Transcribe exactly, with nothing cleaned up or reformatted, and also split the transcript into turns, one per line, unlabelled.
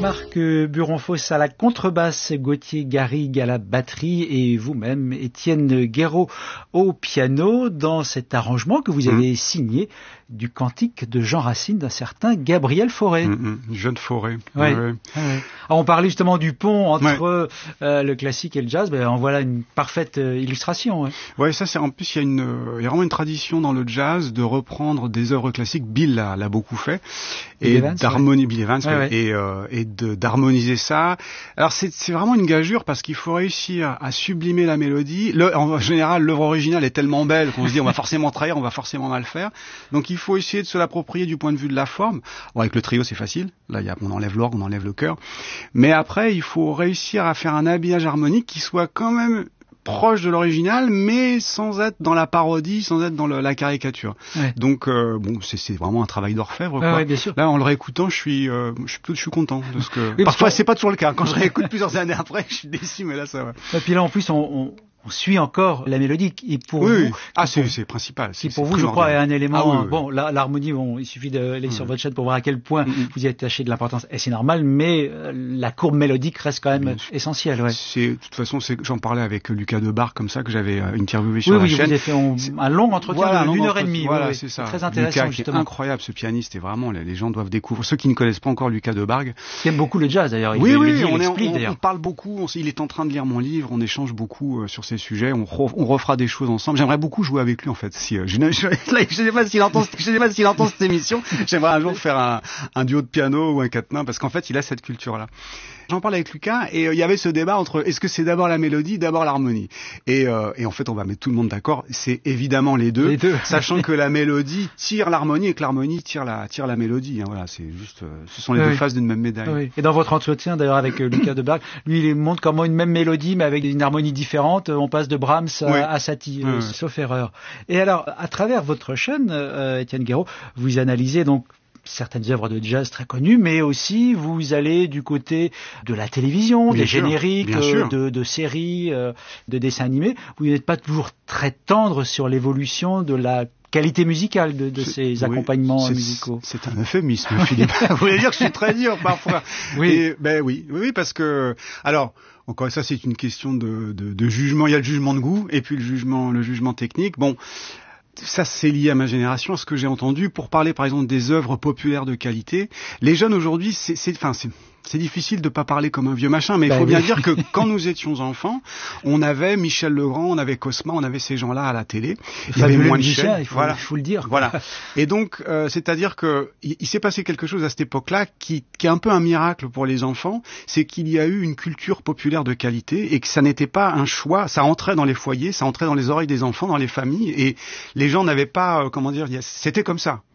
Marc Buronfos à la contrebasse, Gauthier Garrigue à la batterie et vous-même, Étienne Guéraud, au piano, dans cet arrangement que vous avez mmh. signé du cantique de Jean Racine d'un certain Gabriel Fauré.
Mmh, mmh. Jeune Fauré.
Ouais. Ouais. Ouais. Alors on parlait justement du pont entre ouais. euh, le classique et le jazz. Ben, en voilà une parfaite euh, illustration. Oui,
ouais, ça c'est en plus il y a une, il y a vraiment une tradition dans le jazz de reprendre des œuvres classiques. Bill l'a, l'a beaucoup fait et d'harmoniser Bill Evans ouais. Ouais, et, euh, et de, d'harmoniser ça. Alors c'est, c'est vraiment une gageure parce qu'il faut réussir à sublimer la mélodie. Le, en général, l'œuvre originale est tellement belle qu'on se dit on va forcément trahir, on va forcément mal faire. Donc il faut essayer de se l'approprier du point de vue de la forme. Bon, avec le trio c'est facile. Là il y a, on enlève l'orgue, on enlève le chœur. Mais après il faut réussir à faire un habillage harmonique qui soit quand même proche de l'original, mais sans être dans la parodie, sans être dans le, la caricature. Ouais. Donc euh, bon, c'est, c'est vraiment un travail d'orfèvre. Quoi.
Ah ouais, bien sûr.
Là, en le réécoutant, je suis, euh, je suis, je suis content de ce que. Oui, parfois, c'est pas toujours le cas. Quand je réécoute plusieurs années après, je suis déçu, mais là, ça va.
Et puis là, en plus, on, on, on suit encore la mélodie qui pour
oui,
vous.
Ah, c'est, c'est principal.
Qui
c'est,
pour
c'est
vous, je crois, est un élément.
Ah, oui, oui.
Bon, la, l'harmonie, bon, il suffit d'aller mmh. sur votre chaîne pour voir à quel point mmh. vous y attachez de l'importance. Et c'est normal, mais euh, la courbe mélodique reste quand même mmh. essentielle. Ouais.
C'est, de toute façon, c'est, j'en parlais avec Lucas Debargue comme ça que j'avais euh, interviewé sur
oui,
la
oui,
chaîne.
Oui, vous avez fait un, un long entretien voilà, d'une heure et demie.
Voilà,
oui,
c'est ça.
Très intéressant,
Lucas,
justement.
Qui est incroyable, ce pianiste. Et vraiment, les, les gens doivent découvrir. Ceux qui ne connaissent pas encore Lucas Debargue.
Qui aime beaucoup le jazz, d'ailleurs. Il
oui,
le,
oui,
le dit,
on, est,
explique,
on, on parle beaucoup. On, il est en train de lire mon livre. On échange beaucoup euh, sur ces sujets. On, re, on refera des choses ensemble. J'aimerais beaucoup jouer avec lui en fait. Si euh, je, je, je sais pas s'il entend, je sais pas s'il entend cette émission. J'aimerais un jour faire un, un duo de piano ou un quatre-mains parce qu'en fait il a cette culture-là. J'en parlais avec Lucas et il euh, y avait ce débat entre est-ce que c'est d'abord la mélodie, d'abord l'harmonie. Et, euh, et en fait on va mettre tout le monde d'accord. C'est évidemment les deux,
les deux.
Sachant que la mélodie tire l'harmonie et que l'harmonie tire la tire la mélodie. Hein, voilà, c'est juste, euh, ce sont les oui. deux faces d'une même médaille.
Oui. Et dans votre entretien d'ailleurs avec euh, Lucas Debargue, lui il montre comment une même mélodie mais avec une harmonie différente, on passe de Brahms à, oui. à Satie, oui, euh, oui. sauf erreur. Et alors à travers votre chaîne, euh, Étienne Guéraud, vous analysez donc certaines œuvres de jazz très connues, mais aussi vous allez du côté de la télévision, bien des sûr, génériques, euh, de, de séries, euh, de dessins animés. Vous n'êtes pas toujours très tendre sur l'évolution de la qualité musicale de, de ces oui, accompagnements
c'est,
musicaux.
C'est un euphémisme, Philippe. Vous voulez dire que je suis très dur parfois.
Oui.
Et, ben oui, oui, parce que alors. Encore ça, c'est une question de, de, de jugement. Il y a le jugement de goût et puis le jugement, le jugement technique. Bon, ça c'est lié à ma génération, à ce que j'ai entendu. Pour parler par exemple des œuvres populaires de qualité, les jeunes aujourd'hui, c'est, c'est, enfin, c'est, c'est difficile de pas parler comme un vieux machin, mais il bah, faut oui. bien dire que quand nous étions enfants, on avait Michel Legrand, on avait Cosma, on avait ces gens-là à la télé.
Il y avait moins de Michel, il faut, voilà. il faut le dire.
Voilà. Et donc, euh, c'est-à-dire que il, il s'est passé quelque chose à cette époque-là qui, qui est un peu un miracle pour les enfants, c'est qu'il y a eu une culture populaire de qualité et que ça n'était pas un choix, ça entrait dans les foyers, ça entrait dans les oreilles des enfants, dans les familles, et les gens n'avaient pas, euh, comment dire, c'était comme ça.